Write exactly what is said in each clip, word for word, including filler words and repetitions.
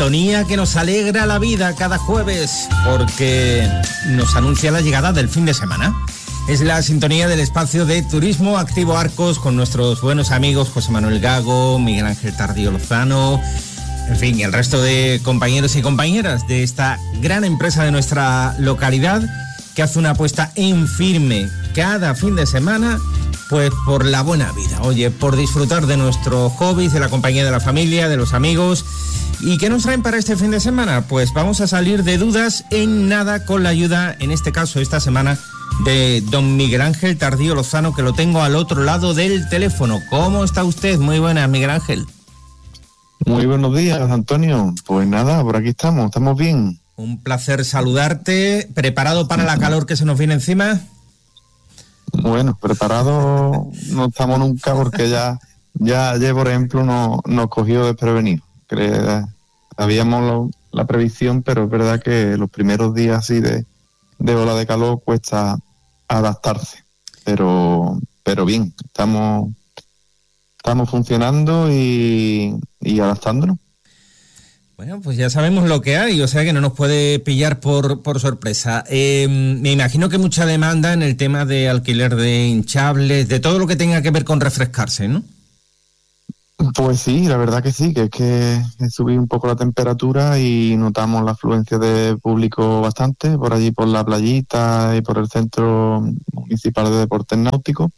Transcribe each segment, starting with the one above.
sintonía que nos alegra la vida cada jueves porque nos anuncia la llegada del fin de semana. Es la sintonía del espacio de Turismo Activo Arcos con nuestros buenos amigos José Manuel Gago, Miguel Ángel Tardío Lozano, en fin, y el resto de compañeros y compañeras de esta gran empresa de nuestra localidad que hace una apuesta en firme cada fin de semana, pues por la buena vida, oye, por disfrutar de nuestros hobbies, de la compañía de la familia, de los amigos. ¿Y qué nos traen para este fin de semana? Pues vamos a salir de dudas en nada con la ayuda, en este caso, esta semana, de don Miguel Ángel Tardío Lozano, que lo tengo al otro lado del teléfono. ¿Cómo está usted? Muy buenas, Miguel Ángel. Muy buenos días, Antonio. Pues nada, por aquí estamos, estamos bien. Un placer saludarte. ¿Preparado para la calor que se nos viene encima? Bueno, preparado no estamos nunca porque ya, ya ayer, por ejemplo, nos, nos cogió desprevenido. Habíamos lo, la previsión, pero es verdad que los primeros días así de, de ola de calor cuesta adaptarse. Pero, pero bien, estamos, estamos funcionando y, y adaptándonos. Bueno, pues ya sabemos lo que hay, o sea que no nos puede pillar por, por sorpresa. Eh, me imagino que mucha demanda en el tema de alquiler de hinchables, de todo lo que tenga que ver con refrescarse, ¿no? Pues sí, la verdad que sí, que es que subí un poco la temperatura y notamos la afluencia de público bastante, por allí por la playita y por el Centro Municipal de Deportes Náuticos.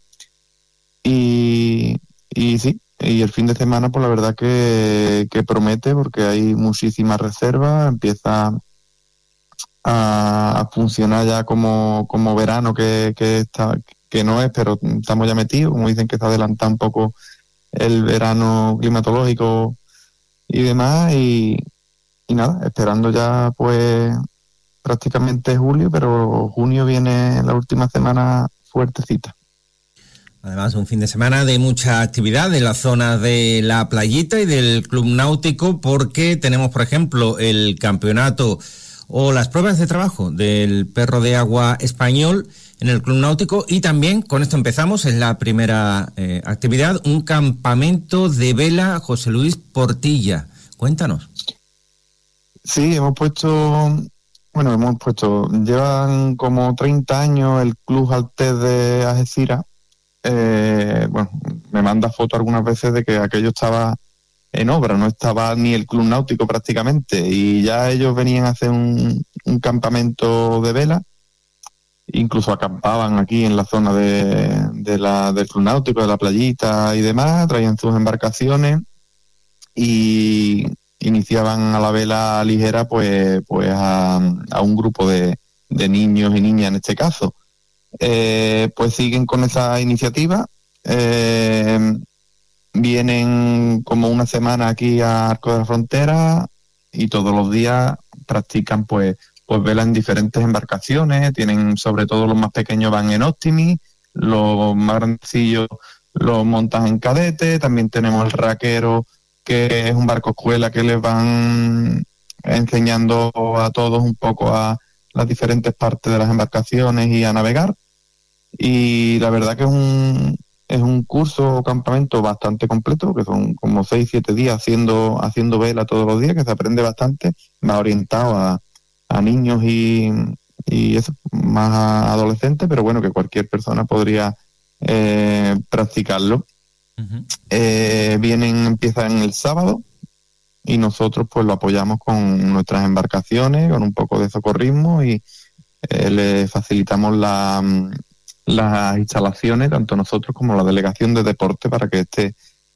Y, y sí, y el fin de semana, pues la verdad que, que promete, porque hay muchísimas reservas, empieza a, a funcionar ya como, como verano, que, que, está, que no es, pero estamos ya metidos, como dicen que se adelanta un poco el verano climatológico y demás, y, y nada, esperando ya pues prácticamente julio, pero junio viene la última semana fuertecita. Además, un fin de semana de mucha actividad en la zona de la playita y del Club Náutico, porque tenemos, por ejemplo, el campeonato o las pruebas de trabajo del perro de agua español en el Club Náutico, y también, con esto empezamos, es la primera eh, actividad, un campamento de vela José Luis Portilla. Cuéntanos. Sí, hemos puesto, bueno, hemos puesto, llevan como treinta años el Club Altés de Algeciras. Eh, bueno, me manda fotos algunas veces de que aquello estaba en obra, no estaba ni el Club Náutico prácticamente, y ya ellos venían a hacer un, un campamento de vela, incluso acampaban aquí en la zona de, de la, del Club Náutico, de la playita y demás, traían sus embarcaciones y iniciaban a la vela ligera pues, pues a, a un grupo de, de niños y niñas en este caso. Eh, pues siguen con esa iniciativa, eh, vienen como una semana aquí a Arco de la Frontera y todos los días practican pues, pues vela en diferentes embarcaciones. Tienen, sobre todo los más pequeños van en Optimi, los más grandecillos los montan en cadete. También tenemos el raquero, que es un barco escuela que les van enseñando a todos un poco a las diferentes partes de las embarcaciones y a navegar. Y la verdad que es un es un curso o campamento bastante completo, que son como seis, siete días haciendo haciendo vela todos los días, que se aprende bastante, más orientado a, a niños y, y eso, más a adolescentes, pero bueno, que cualquier persona podría eh, practicarlo. Uh-huh. Eh, vienen, empiezan el sábado, y nosotros pues lo apoyamos con nuestras embarcaciones, con un poco de socorrismo, y eh, le facilitamos la, las instalaciones, tanto nosotros como la delegación de deporte, para que este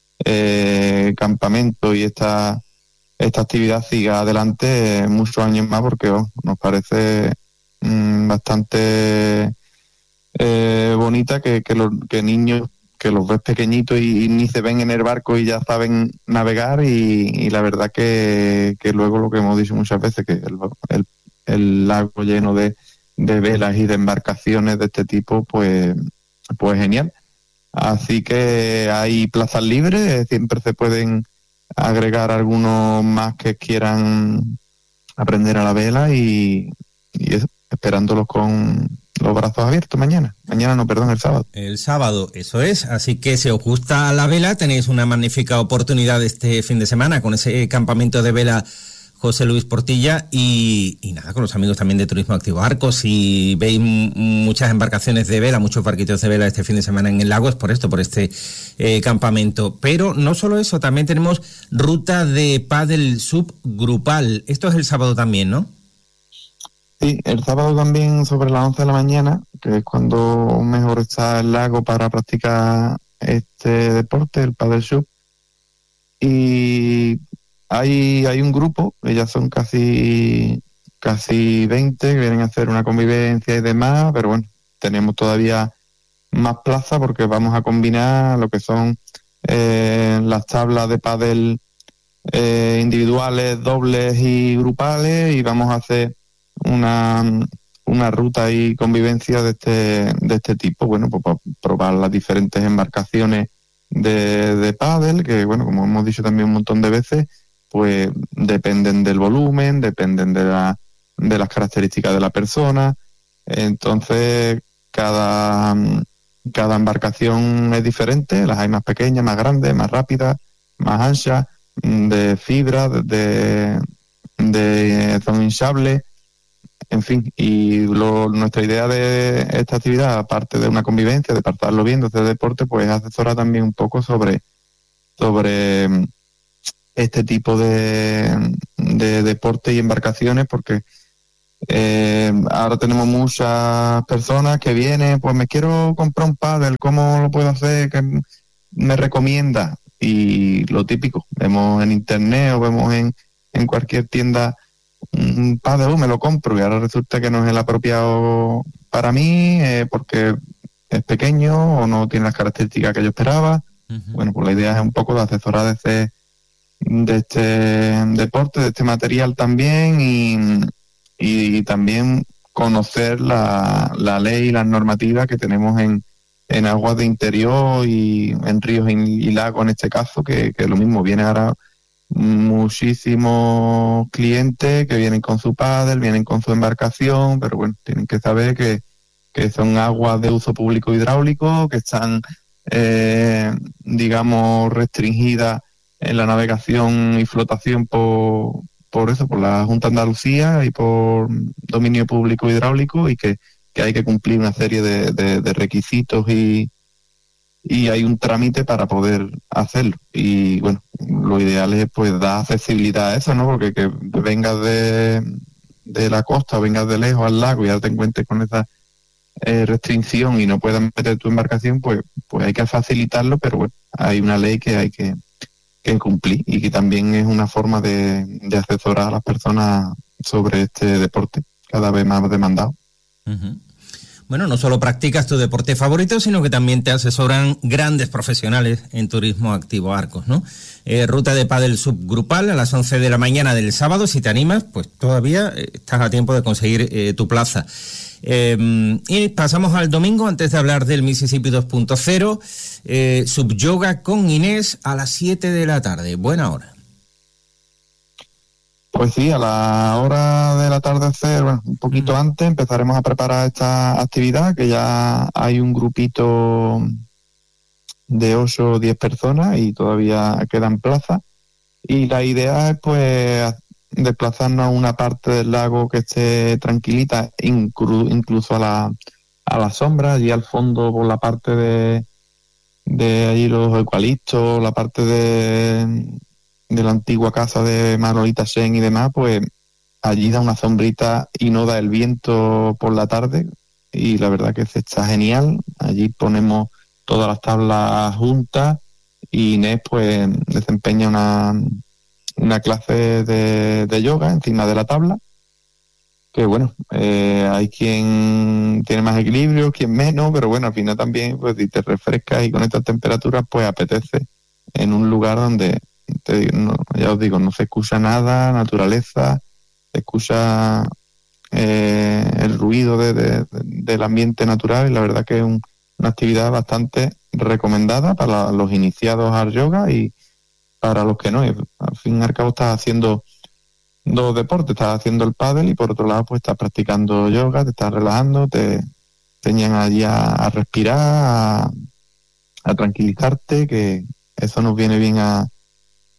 eh, campamento y esta, esta actividad siga adelante muchos años más, porque oh, nos parece mmm, bastante eh, bonita que, que, los, que niños que los ves pequeñitos y, y ni se ven en el barco y ya saben navegar, y, y la verdad que, que luego lo que hemos dicho muchas veces, que el, el, el lago lleno de, de velas y de embarcaciones de este tipo, pues, pues genial. Así que hay plazas libres, siempre se pueden agregar algunos más que quieran aprender a la vela, y, y eso, esperándolos con los brazos abiertos mañana. Mañana no, perdón, el sábado. El sábado, eso es. Así que si os gusta la vela, tenéis una magnífica oportunidad este fin de semana con ese campamento de vela José Luis Portilla, y, y nada, con los amigos también de Turismo Activo Arcos. Si veis m- muchas embarcaciones de vela, muchos barquitos de vela este fin de semana en el lago, es por esto, por este eh, campamento. Pero no solo eso, también tenemos ruta de pádel subgrupal. Esto es el sábado también, ¿no? Sí, el sábado también sobre las once de la mañana, que es cuando mejor está el lago para practicar este deporte, el pádel sub. Y hay, hay un grupo, que ya son casi, casi veinte, que vienen a hacer una convivencia y demás, pero bueno, tenemos todavía más plaza porque vamos a combinar lo que son eh, las tablas de pádel eh, individuales, dobles y grupales, y vamos a hacer una, una ruta y convivencia de este, de este tipo, bueno, pues para probar las diferentes embarcaciones de, de pádel, que bueno, como hemos dicho también un montón de veces, pues dependen del volumen, dependen de, la, de las características de la persona. Entonces cada, cada embarcación es diferente, las hay más pequeñas, más grandes, más rápidas, más anchas, de fibra, de, de son hinchables, en fin. Y lo, nuestra idea de esta actividad, aparte de una convivencia, de pasarlo bien, de hacer deporte, pues asesora también un poco sobre, sobre este tipo de, de deporte y embarcaciones, porque eh, ahora tenemos muchas personas que vienen, pues me quiero comprar un pádel, ¿cómo lo puedo hacer? ¿Qué me recomienda? Y lo típico, vemos en internet o vemos en, en cualquier tienda un pádel, uh, me lo compro, y ahora resulta que no es el apropiado para mí eh, porque es pequeño o no tiene las características que yo esperaba. Uh-huh. Bueno, pues la idea es un poco de asesorar de este, de este deporte, de este material también, y, y también conocer la, la ley y las normativas que tenemos en, en aguas de interior y en ríos y, y lagos en este caso, que, que lo mismo, viene ahora muchísimos clientes que vienen con su pádel, vienen con su embarcación, pero bueno, tienen que saber que, que son aguas de uso público hidráulico, que están, eh, digamos, restringidas en la navegación y flotación por, por eso, por la Junta de Andalucía y por dominio público hidráulico, y que, que hay que cumplir una serie de, de, de requisitos y y hay un trámite para poder hacerlo. Y bueno, lo ideal es pues dar accesibilidad a eso, ¿no? Porque que vengas de, de la costa o vengas de lejos al lago y ya te encuentres con esa eh, restricción y no puedas meter tu embarcación, pues pues hay que facilitarlo, pero bueno, hay una ley que hay que, que cumplir, y que también es una forma de, de asesorar a las personas sobre este deporte cada vez más demandado. Uh-huh. Bueno, no solo practicas tu deporte favorito, sino que también te asesoran grandes profesionales en Turismo Activo Arcos, ¿no? Eh, ruta de pádel subgrupal a las once de la mañana del sábado. Si te animas, pues todavía estás a tiempo de conseguir eh, tu plaza. Eh, y pasamos al domingo, antes de hablar del Mississippi dos punto cero, eh, subyoga con Inés a las siete de la tarde. Buena hora. Pues sí, a la hora del atardecer, bueno, un poquito mm. antes, empezaremos a preparar esta actividad, que ya hay un grupito de ocho o diez personas y todavía quedan plazas. Y la idea es pues desplazarnos a una parte del lago que esté tranquilita, inclu- incluso a la, a la sombra, allí al fondo por la parte de, de allí los eucaliptos, la parte de... de la antigua casa de Manolita Sen y demás, pues allí da una sombrita y no da el viento por la tarde, y la verdad que se está genial. Allí ponemos todas las tablas juntas y Inés pues desempeña una, una clase de, de yoga encima de la tabla, que bueno, eh, hay quien tiene más equilibrio, quien menos, pero bueno, al final también pues si te refrescas y con estas temperaturas pues apetece en un lugar donde Te digo, no, ya os digo, no se escucha nada, naturaleza, se escucha eh, el ruido de, de, de, del ambiente natural, y la verdad que es un, una actividad bastante recomendada para los iniciados al yoga y para los que no. Y al fin y al cabo estás haciendo dos deportes, estás haciendo el pádel y por otro lado pues estás practicando yoga, te estás relajando, te enseñan allí a, a respirar, a, a tranquilizarte, que eso nos viene bien a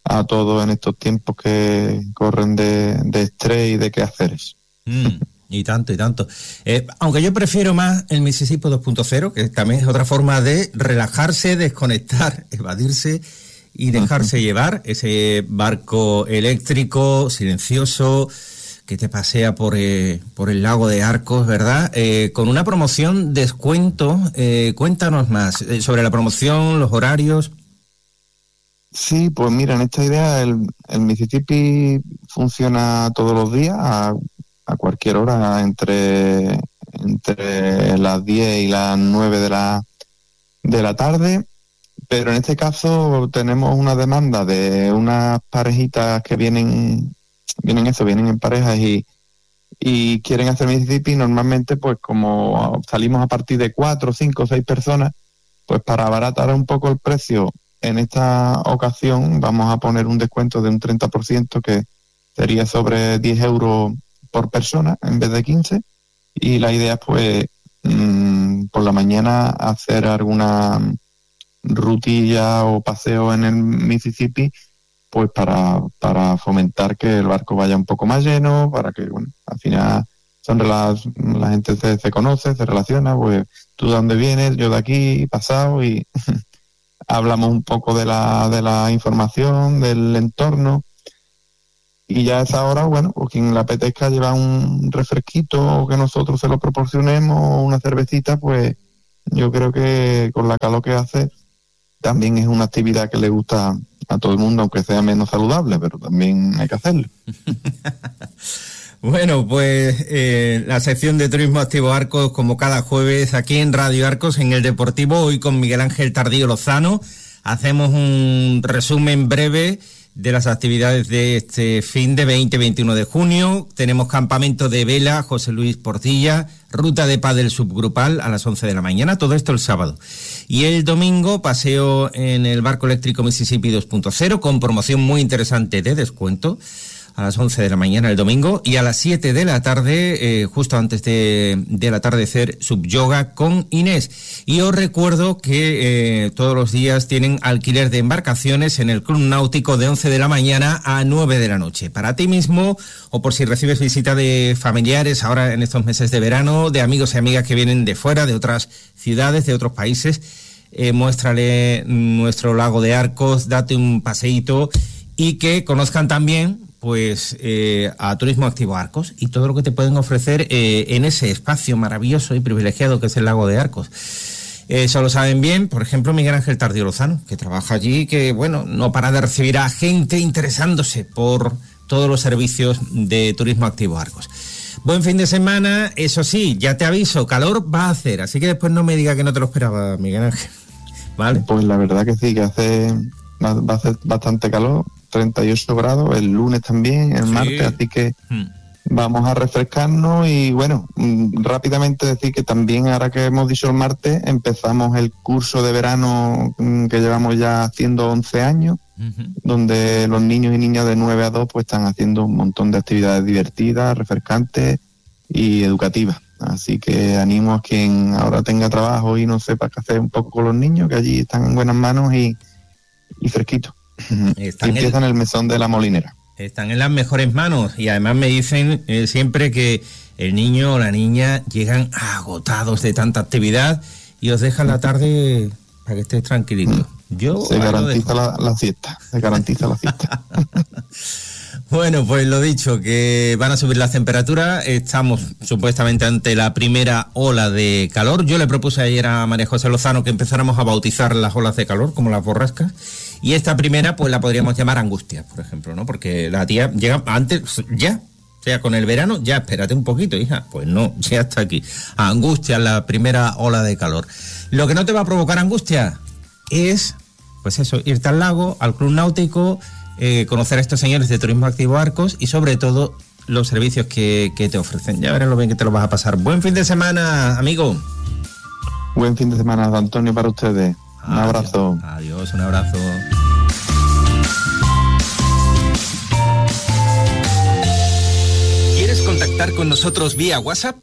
a todos en estos tiempos que corren de, de estrés y de quehaceres. Mm, y tanto, y tanto. Eh, aunque yo prefiero más el Mississippi dos punto cero, que también es otra forma de relajarse, desconectar, evadirse y dejarse uh-huh. llevar. Ese barco eléctrico, silencioso, que te pasea por, eh, por el lago de Arcos, ¿verdad? Eh, con una promoción, descuento. Eh, cuéntanos más eh, sobre la promoción, los horarios. Sí, pues mira, en esta idea el, el Mississippi funciona todos los días a, a cualquier hora entre, entre las diez y las nueve de la, de la tarde, pero en este caso tenemos una demanda de unas parejitas que vienen, vienen eso, vienen en parejas y, y quieren hacer Mississippi. Normalmente pues como salimos a partir de cuatro, cinco, seis personas, pues para abaratar un poco el precio, en esta ocasión vamos a poner un descuento de un treinta por ciento que sería sobre diez euros por persona en vez de quince. Y la idea es pues mmm, por la mañana hacer alguna rutilla o paseo en el Mississippi, pues para, para fomentar que el barco vaya un poco más lleno, para que, bueno, al final son la, la gente se, se conoce, se relaciona, pues tú de dónde vienes, yo de aquí, pasado, y hablamos un poco de la, de la información, del entorno, y ya a esa hora, bueno, pues quien le apetezca llevar un refresquito o que nosotros se lo proporcionemos, una cervecita, pues yo creo que con la calor que hace también es una actividad que le gusta a todo el mundo, aunque sea menos saludable, pero también hay que hacerlo. Bueno, pues eh, la sección de Turismo Activo Arcos, como cada jueves aquí en Radio Arcos, en el Deportivo, hoy con Miguel Ángel Tardío Lozano. Hacemos un resumen breve de las actividades de este fin de veinte a veintiuno de junio. Tenemos campamento de vela, José Luis Portilla, ruta de pádel subgrupal a las once de la mañana, todo esto el sábado. Y el domingo, paseo en el barco eléctrico Mississippi dos punto cero, con promoción muy interesante de descuento, a las once de la mañana el domingo, y a las siete de la tarde, eh, justo antes de, del atardecer, subyoga con Inés. Y os recuerdo que eh, todos los días tienen alquiler de embarcaciones en el Club Náutico de once de la mañana a nueve de la noche. Para ti mismo, o por si recibes visita de familiares ahora en estos meses de verano, de amigos y amigas que vienen de fuera, de otras ciudades, de otros países, eh, muéstrale nuestro lago de Arcos, date un paseíto y que conozcan también pues eh, a Turismo Activo Arcos y todo lo que te pueden ofrecer eh, en ese espacio maravilloso y privilegiado que es el lago de Arcos. Eso lo saben bien, por ejemplo, Miguel Ángel Tardío Lozano, que trabaja allí, que bueno, no para de recibir a gente interesándose por todos los servicios de Turismo Activo Arcos. Buen fin de semana, eso sí, ya te aviso, calor va a hacer, así que después no me diga que no te lo esperaba, Miguel Ángel. ¿Vale? Pues la verdad que sí, que hace va a hacer bastante calor, treinta y ocho grados, el lunes también, el sí. martes, así que hmm. vamos a refrescarnos y bueno, rápidamente decir que también ahora que hemos dicho el martes, empezamos el curso de verano que llevamos ya haciendo once años, uh-huh. donde los niños y niñas de nueve a dos pues están haciendo un montón de actividades divertidas, refrescantes y educativas. Así que animo a quien ahora tenga trabajo y no sepa qué hacer un poco con los niños, que allí están en buenas manos y, y fresquitos. Están y empiezan el, el mesón de la Molinera. Están en las mejores manos y además me dicen eh, siempre que el niño o la niña llegan agotados de tanta actividad y os dejan la tarde para que estés tranquilito. Yo se garantiza la, la siesta, se garantiza la siesta. Bueno, pues lo dicho, que van a subir las temperaturas, estamos supuestamente ante la primera ola de calor. Yo le propuse ayer a María José Lozano que empezáramos a bautizar las olas de calor, como las borrascas, y esta primera pues la podríamos llamar angustia, por ejemplo, ¿no? Porque la tía llega antes, ya, o sea, con el verano, ya, espérate un poquito, hija, pues no, ya está aquí. Angustia, la primera ola de calor. Lo que no te va a provocar angustia es, pues eso, irte al lago, al Club Náutico, Eh, conocer a estos señores de Turismo Activo Arcos y sobre todo los servicios que, que te ofrecen. Ya verás lo bien que te lo vas a pasar. Buen fin de semana, amigo. Buen fin de semana, Antonio, para ustedes. Un adiós, abrazo. Adiós, un abrazo. ¿Quieres contactar con nosotros vía WhatsApp?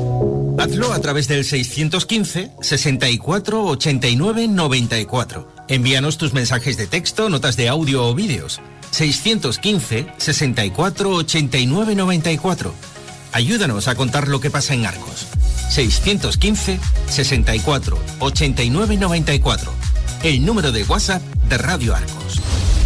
Hazlo a través del seiscientos quince, sesenta y cuatro, ochenta y nueve, noventa y cuatro. Envíanos tus mensajes de texto, notas de audio o vídeos. seiscientos quince, sesenta y cuatro, ochenta y nueve, noventa y cuatro. Ayúdanos a contar lo que pasa en Arcos. seiscientos quince, sesenta y cuatro, ochenta y nueve, noventa y cuatro. El número de WhatsApp de Radio Arcos.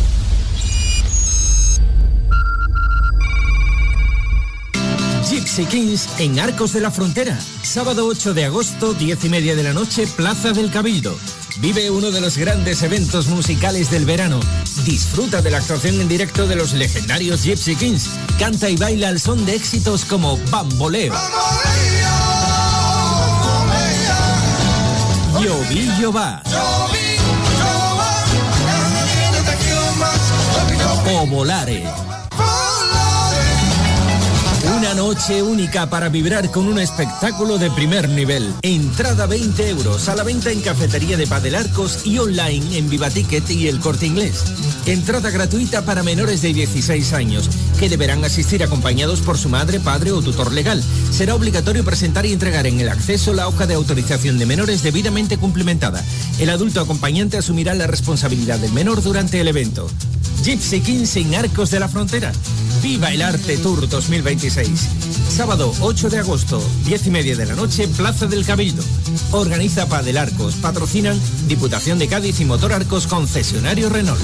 Gypsy Kings en Arcos de la Frontera. Sábado ocho de agosto, diez y media de la noche, Plaza del Cabildo. Vive uno de los grandes eventos musicales del verano. Disfruta de la actuación en directo de los legendarios Gypsy Kings. Canta y baila al son de éxitos como Bamboleo, Lloví, Llova o Volare. Una noche única para vibrar con un espectáculo de primer nivel. Entrada veinte euros, a la venta en Cafetería de Padel Arcos y online en Viva Ticket y El Corte Inglés. Entrada gratuita para menores de dieciséis años, que deberán asistir acompañados por su madre, padre o tutor legal. Será obligatorio presentar y entregar en el acceso la hoja de autorización de menores debidamente cumplimentada. El adulto acompañante asumirá la responsabilidad del menor durante el evento. Gypsy Kings en Arcos de la Frontera. Viva el Arte Tour dos mil veintiséis. Sábado ocho de agosto, diez y media de la noche, Plaza del Cabildo. Organiza Padel Arcos. Patrocinan Diputación de Cádiz y Motor Arcos, concesionario Renault.